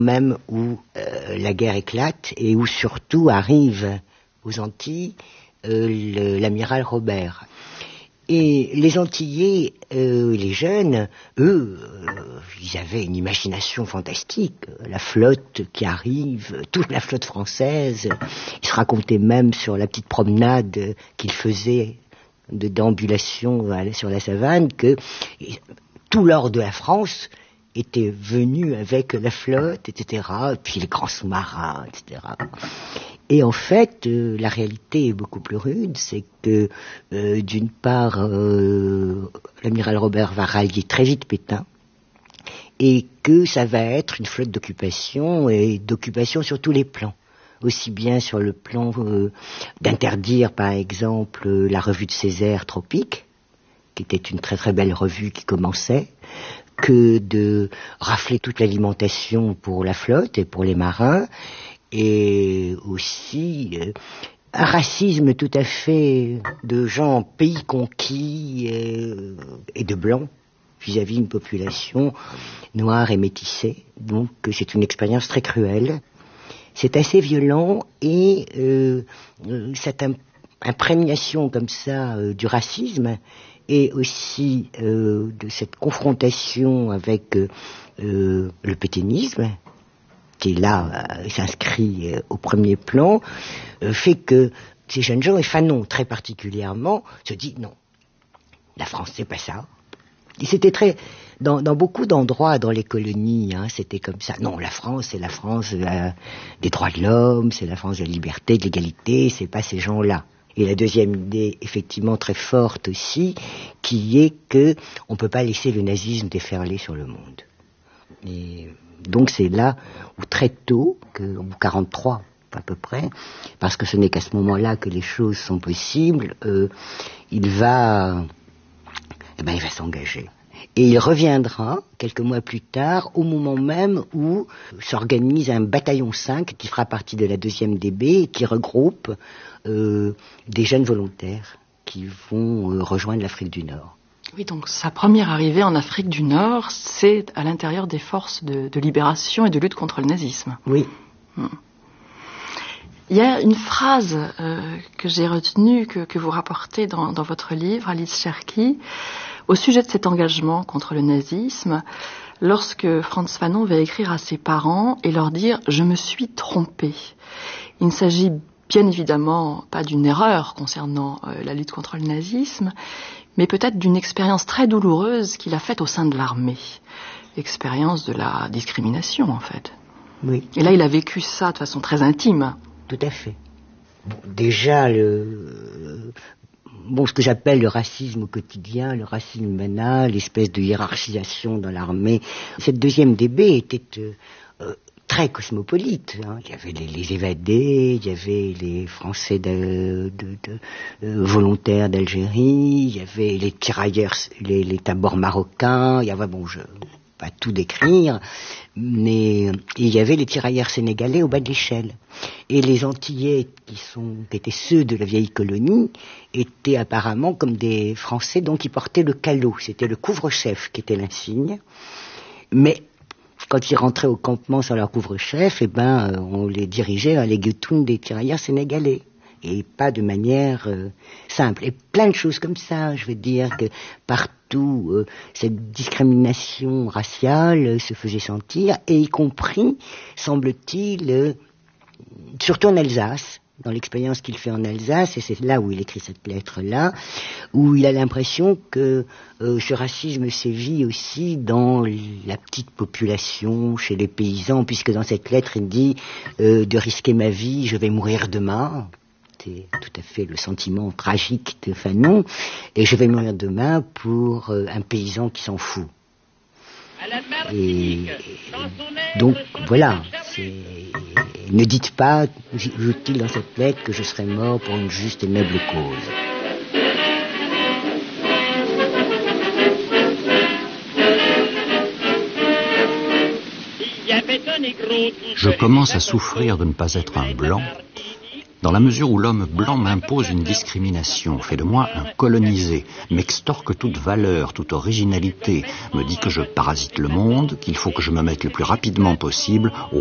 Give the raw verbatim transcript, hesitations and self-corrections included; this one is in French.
même où euh, la guerre éclate et où surtout arrive aux Antilles euh, le, l'amiral Robert. Et les Antillais, euh, les jeunes, eux, euh, ils avaient une imagination fantastique. La flotte qui arrive, toute la flotte française. Ils se racontaient même sur la petite promenade qu'ils faisaient de déambulation sur la savane que tout l'or de la France était venu avec la flotte, et cetera. Puis les grands sous-marins, et cetera. Et en fait, euh, la réalité est beaucoup plus rude, c'est que euh, d'une part, euh, l'amiral Robert va rallier très vite Pétain, et que ça va être une flotte d'occupation, et d'occupation sur tous les plans. Aussi bien sur le plan euh, d'interdire, par exemple, euh, la revue de Césaire Tropique, qui était une très très belle revue qui commençait, que de rafler toute l'alimentation pour la flotte et pour les marins, et aussi euh, un racisme tout à fait de gens pays conquis et, et de blancs vis-à-vis d'une population noire et métissée. Donc c'est une expérience très cruelle. C'est assez violent et euh, cette imprégnation comme ça euh, du racisme et aussi euh, de cette confrontation avec euh, euh, le pétainisme, qui là euh, s'inscrit euh, au premier plan, euh, fait que ces jeunes gens, et Fanon très particulièrement, se dit non, la France c'est pas ça. Et c'était très, dans, dans beaucoup d'endroits dans les colonies, hein, c'était comme ça. Non, la France c'est la France euh, des droits de l'homme, c'est la France de la liberté, de l'égalité, c'est pas ces gens-là. Et la deuxième idée, effectivement très forte aussi, qui est que on peut pas laisser le nazisme déferler sur le monde. Et donc c'est là où très tôt, que, en quarante-trois à peu près, parce que ce n'est qu'à ce moment-là que les choses sont possibles, euh, il va, eh ben, il va s'engager. Et il reviendra, quelques mois plus tard, au moment même où s'organise un bataillon cinq qui fera partie de la deuxième D B et qui regroupe euh, des jeunes volontaires qui vont euh, rejoindre l'Afrique du Nord. Oui, donc sa première arrivée en Afrique du Nord, c'est à l'intérieur des forces de, de libération et de lutte contre le nazisme. Oui. Hmm. Il y a une phrase euh, que j'ai retenue, que, que vous rapportez dans, dans votre livre, Alice Cherki, au sujet de cet engagement contre le nazisme, lorsque Frantz Fanon va écrire à ses parents et leur dire « Je me suis trompé ». Il ne s'agit bien évidemment pas d'une erreur concernant euh, la lutte contre le nazisme, mais peut-être d'une expérience très douloureuse qu'il a faite au sein de l'armée. L'expérience de la discrimination, en fait. Oui. Et là, il a vécu ça de façon très intime. Tout à fait. Bon, déjà, le... Bon, ce que j'appelle le racisme au quotidien, le racisme banal, l'espèce de hiérarchisation dans l'armée. Cette deuxième D B était euh, euh, très cosmopolite. Hein. Il y avait les, les évadés, il y avait les Français de, de, de, euh, volontaires d'Algérie, il y avait les tirailleurs, les, les tabors marocains, il y avait, bon, je pas tout décrire, mais il y avait les tirailleurs sénégalais au bas de l'échelle. Et les Antillais, qui sont, qui étaient ceux de la vieille colonie, étaient apparemment comme des Français, donc ils portaient le calot. C'était le couvre-chef qui était l'insigne. Mais quand ils rentraient au campement sans leur couvre-chef, eh ben, on les dirigeait à les guetounes des tirailleurs sénégalais. Et pas de manière euh, simple. Et plein de choses comme ça. Je veux dire que partout, euh, cette discrimination raciale euh, se faisait sentir, et y compris, semble-t-il, euh, surtout en Alsace, dans l'expérience qu'il fait en Alsace, et c'est là où il écrit cette lettre-là, où il a l'impression que euh, ce racisme sévit aussi dans la petite population, chez les paysans, puisque dans cette lettre, il dit euh, « de risquer ma vie, je vais mourir demain ». C'est tout à fait le sentiment tragique de Fanon, et je vais mourir demain pour euh, un paysan qui s'en fout. Et donc voilà, c'est... ne dites pas, joue-t-il dans cette lettre, que je serai mort pour une juste et noble cause. Je commence à souffrir de ne pas être un blanc, Dans la mesure où l'homme blanc m'impose une discrimination, fait de moi un colonisé, m'extorque toute valeur, toute originalité, me dit que je parasite le monde, qu'il faut que je me mette le plus rapidement possible au